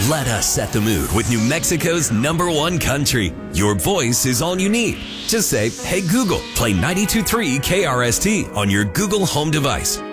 Let us set the mood with New Mexico's #1 country. Your voice is all you need. Just say, hey Google, play 92.3 KRST on your Google Home device.